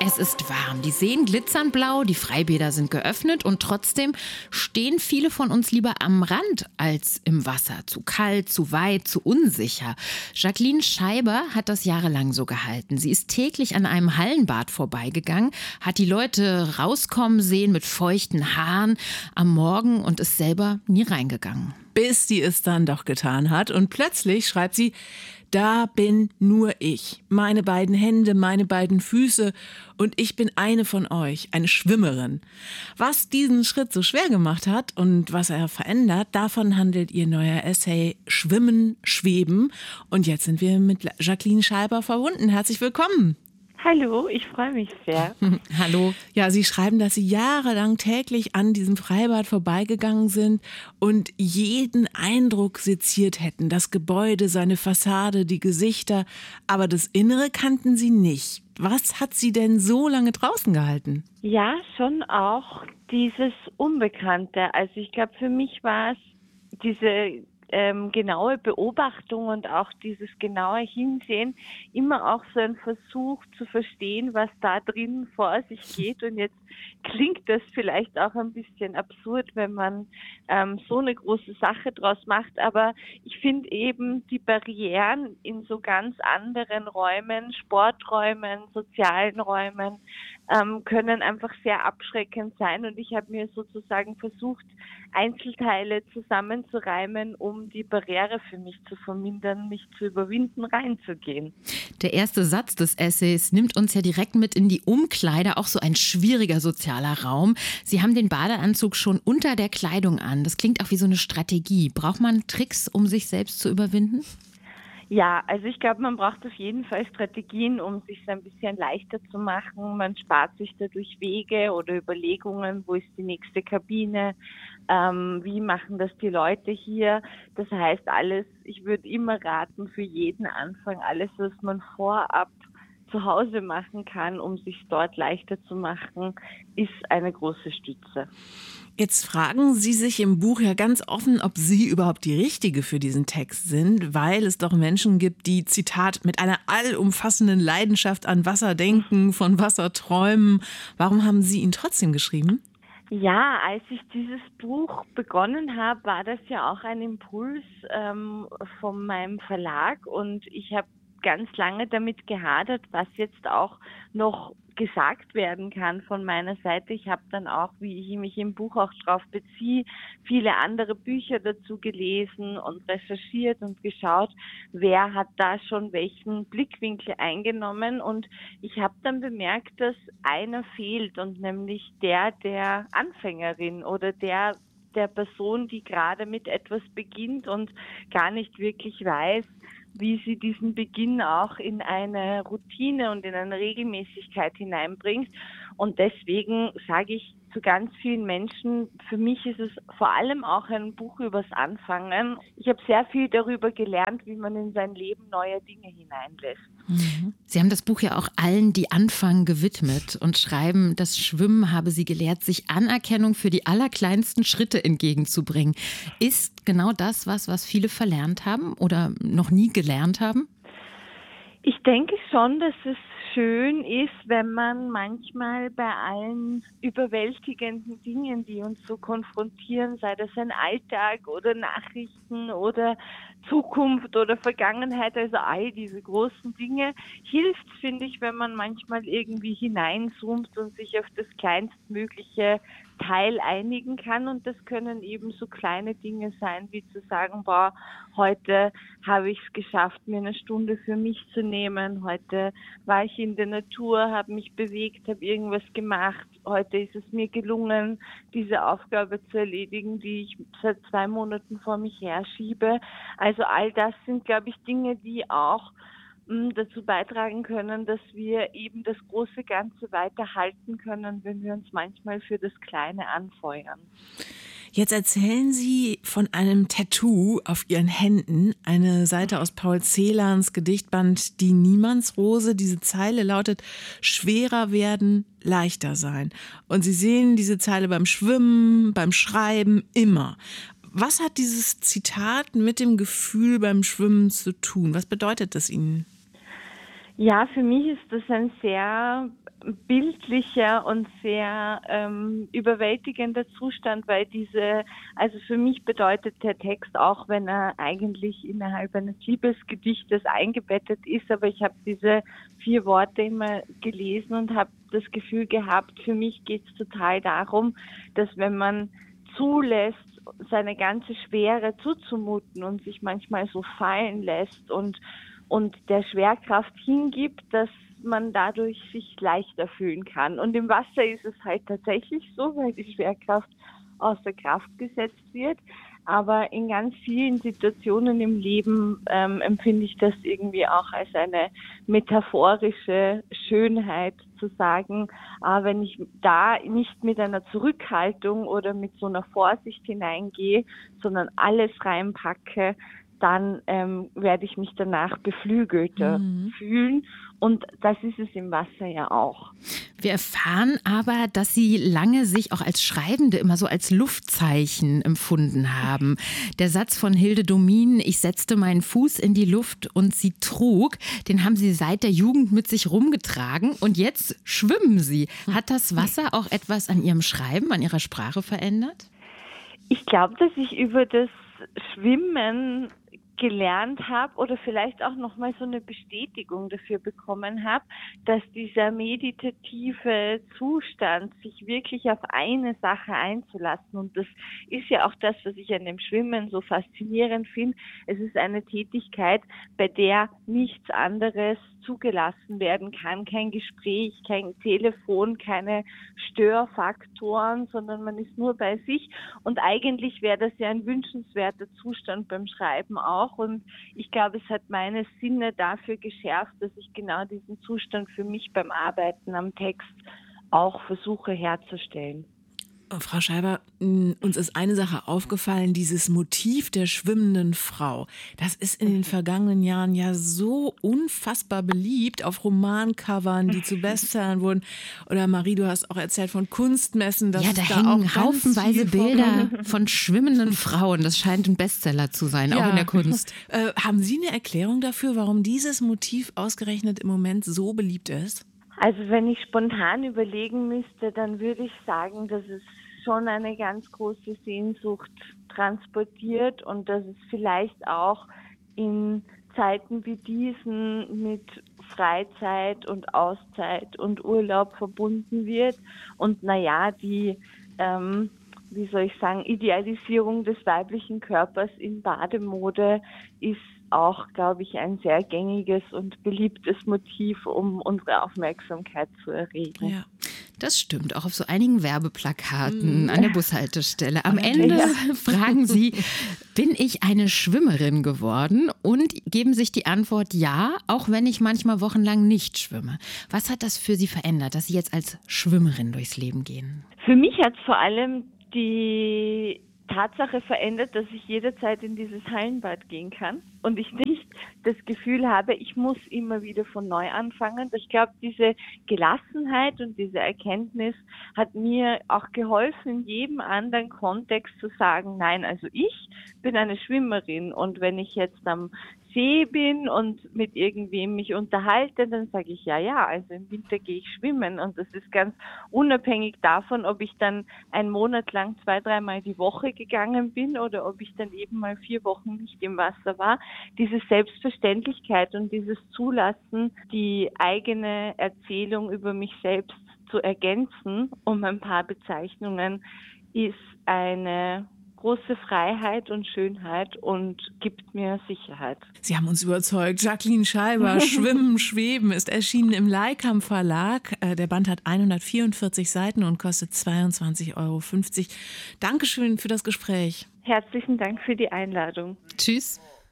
Es ist warm, die Seen glitzern blau, die Freibäder sind geöffnet und trotzdem stehen viele von uns lieber am Rand als im Wasser. Zu kalt, zu weit, zu unsicher. Jacqueline Scheiber hat das jahrelang so gehalten. Sie ist täglich an einem Hallenbad vorbeigegangen, hat die Leute rauskommen sehen mit feuchten Haaren am Morgen und ist selber nie reingegangen. Bis sie es dann doch getan hat und plötzlich schreibt sie: Da bin nur ich, meine beiden Hände, meine beiden Füße und ich bin eine von euch, eine Schwimmerin. Was diesen Schritt so schwer gemacht hat und was er verändert, davon handelt ihr neuer Essay Schwimmen, Schweben. Und jetzt sind wir mit Jacqueline Scheiber verbunden. Herzlich willkommen. Hallo, ich freue mich sehr. Hallo. Ja, Sie schreiben, dass Sie jahrelang täglich an diesem Freibad vorbeigegangen sind und jeden Eindruck seziert hätten. Das Gebäude, seine Fassade, die Gesichter, aber das Innere kannten Sie nicht. Was hat Sie denn so lange draußen gehalten? Ja, schon auch dieses Unbekannte. Also ich glaube, für mich war es diese genaue Beobachtung und auch dieses genaue Hinsehen immer auch so ein Versuch zu verstehen, was da drin vor sich geht. Und jetzt klingt das vielleicht auch ein bisschen absurd, wenn man so eine große Sache draus macht. Aber ich finde eben die Barrieren in so ganz anderen Räumen, Sporträumen, sozialen Räumen, können einfach sehr abschreckend sein. Und ich habe mir sozusagen versucht, Einzelteile zusammenzureimen, um die Barriere für mich zu vermindern, mich zu überwinden, reinzugehen. Der erste Satz des Essays nimmt uns ja direkt mit in die Umkleide, auch so ein schwieriger sozialer Raum. Sie haben den Badeanzug schon unter der Kleidung an. Das klingt auch wie so eine Strategie. Braucht man Tricks, um sich selbst zu überwinden? Ja, also ich glaube, man braucht auf jeden Fall Strategien, um es sich ein bisschen leichter zu machen. Man spart sich dadurch Wege oder Überlegungen, wo ist die nächste Kabine, wie machen das die Leute hier. Das heißt alles, ich würde immer raten, für jeden Anfang, alles, was man vorab zu Hause machen kann, um sich dort leichter zu machen, ist eine große Stütze. Jetzt fragen Sie sich im Buch ja ganz offen, ob Sie überhaupt die Richtige für diesen Text sind, weil es doch Menschen gibt, die, Zitat, mit einer allumfassenden Leidenschaft an Wasser denken, von Wasser träumen. Warum haben Sie ihn trotzdem geschrieben? Ja, als ich dieses Buch begonnen habe, war das ja auch ein Impuls von meinem Verlag und ich habe ganz lange damit gehadert, was jetzt auch noch gesagt werden kann von meiner Seite. Ich habe dann auch, wie ich mich im Buch auch drauf beziehe, viele andere Bücher dazu gelesen und recherchiert und geschaut, wer hat da schon welchen Blickwinkel eingenommen. Und ich habe dann bemerkt, dass einer fehlt und nämlich der Anfängerin oder der Person, die gerade mit etwas beginnt und gar nicht wirklich weiß, wie sie diesen Beginn auch in eine Routine und in eine Regelmäßigkeit hineinbringt. Und deswegen sage ich zu ganz vielen Menschen, für mich ist es vor allem auch ein Buch übers Anfangen. Ich habe sehr viel darüber gelernt, wie man in sein Leben neue Dinge hineinlässt. Sie haben das Buch ja auch allen, die anfangen, gewidmet und schreiben, das Schwimmen habe Sie gelehrt, sich Anerkennung für die allerkleinsten Schritte entgegenzubringen. Ist genau das was viele verlernt haben oder noch nie gelernt haben? Ich denke schon, dass es schön ist, wenn man manchmal bei allen überwältigenden Dingen, die uns so konfrontieren, sei das ein Alltag oder Nachrichten oder Zukunft oder Vergangenheit, also all diese großen Dinge, hilft, finde ich, wenn man manchmal irgendwie hineinzoomt und sich auf das kleinstmögliche Teil einigen kann. Und das können eben so kleine Dinge sein, wie zu sagen, boah, heute habe ich es geschafft, mir eine Stunde für mich zu nehmen. Heute war ich in der Natur, habe mich bewegt, habe irgendwas gemacht. Heute ist es mir gelungen, diese Aufgabe zu erledigen, die ich seit 2 Monaten vor mich herschiebe. Also all das sind, glaube ich, Dinge, die auch dazu beitragen können, dass wir eben das große Ganze weiterhalten können, wenn wir uns manchmal für das Kleine anfeuern. Jetzt erzählen Sie von einem Tattoo auf Ihren Händen, eine Seite aus Paul Celans Gedichtband Die Niemandsrose. Diese Zeile lautet: schwerer werden, leichter sein. Und Sie sehen diese Zeile beim Schwimmen, beim Schreiben, immer. Was hat dieses Zitat mit dem Gefühl beim Schwimmen zu tun? Was bedeutet das Ihnen? Ja, für mich ist das ein sehr bildlicher und sehr überwältigender Zustand, weil also für mich bedeutet der Text, auch wenn er eigentlich innerhalb eines Liebesgedichtes eingebettet ist, aber ich habe diese 4 Worte immer gelesen und habe das Gefühl gehabt, für mich geht es total darum, dass wenn man zulässt, seine ganze Schwere zuzumuten und sich manchmal so fallen lässt und der Schwerkraft hingibt, dass man dadurch sich leichter fühlen kann. Und im Wasser ist es halt tatsächlich so, weil die Schwerkraft außer Kraft gesetzt wird. Aber in ganz vielen Situationen im Leben empfinde ich das irgendwie auch als eine metaphorische Schönheit zu sagen, wenn ich da nicht mit einer Zurückhaltung oder mit so einer Vorsicht hineingehe, sondern alles reinpacke, dann werde ich mich danach beflügelter fühlen. Und das ist es im Wasser ja auch. Wir erfahren aber, dass Sie lange sich auch als Schreibende immer so als Luftzeichen empfunden haben. Der Satz von Hilde Domin, ich setzte meinen Fuß in die Luft und sie trug, den haben Sie seit der Jugend mit sich rumgetragen und jetzt schwimmen Sie. Hat das Wasser auch etwas an Ihrem Schreiben, an Ihrer Sprache verändert? Ich glaube, dass ich über das Schwimmen gelernt habe oder vielleicht auch nochmal so eine Bestätigung dafür bekommen habe, dass dieser meditative Zustand, sich wirklich auf eine Sache einzulassen, und das ist ja auch das, was ich an dem Schwimmen so faszinierend finde, es ist eine Tätigkeit, bei der nichts anderes zugelassen werden kann, kein Gespräch, kein Telefon, keine Störfaktoren, sondern man ist nur bei sich, und eigentlich wäre das ja ein wünschenswerter Zustand beim Schreiben auch, und ich glaube, es hat meine Sinne dafür geschärft, dass ich genau diesen Zustand für mich beim Arbeiten am Text auch versuche herzustellen. Frau Scheiber, uns ist eine Sache aufgefallen, dieses Motiv der schwimmenden Frau. Das ist in den vergangenen Jahren ja so unfassbar beliebt auf Romancovern, die zu Bestsellern wurden. Oder Marie, du hast auch erzählt von Kunstmessen. Dass ja, da hängen haufenweise Bilder von schwimmenden Frauen. Das scheint ein Bestseller zu sein, ja, auch in der Kunst. Haben Sie eine Erklärung dafür, warum dieses Motiv ausgerechnet im Moment so beliebt ist? Also wenn ich spontan überlegen müsste, dann würde ich sagen, dass es schon eine ganz große Sehnsucht transportiert und dass es vielleicht auch in Zeiten wie diesen mit Freizeit und Auszeit und Urlaub verbunden wird. Und die wie soll ich sagen, Idealisierung des weiblichen Körpers in Bademode ist auch, glaube ich, ein sehr gängiges und beliebtes Motiv, um unsere Aufmerksamkeit zu erregen. Ja. Das stimmt, auch auf so einigen Werbeplakaten an der Bushaltestelle. Am Ende fragen Sie, bin ich eine Schwimmerin geworden? Und geben sich die Antwort ja, auch wenn ich manchmal wochenlang nicht schwimme. Was hat das für Sie verändert, dass Sie jetzt als Schwimmerin durchs Leben gehen? Für mich hat es vor allem die Tatsache verändert, dass ich jederzeit in dieses Hallenbad gehen kann und ich nicht das Gefühl habe, ich muss immer wieder von neu anfangen. Ich glaube, diese Gelassenheit und diese Erkenntnis hat mir auch geholfen, in jedem anderen Kontext zu sagen, nein, also ich bin eine Schwimmerin, und wenn ich jetzt am See bin und mit irgendwem mich unterhalte, dann sage ich ja, also im Winter gehe ich schwimmen, und das ist ganz unabhängig davon, ob ich dann einen Monat lang 2-3 Mal die Woche gegangen bin oder ob ich dann eben mal 4 Wochen nicht im Wasser war. Diese Selbstverständlichkeit und dieses Zulassen, die eigene Erzählung über mich selbst zu ergänzen, um ein paar Bezeichnungen, ist eine große Freiheit und Schönheit und gibt mir Sicherheit. Sie haben uns überzeugt. Jacqueline Scheiber, Schwimmen, Schweben ist erschienen im Leikam Verlag. Der Band hat 144 Seiten und kostet 22,50 €. Dankeschön für das Gespräch. Herzlichen Dank für die Einladung. Tschüss.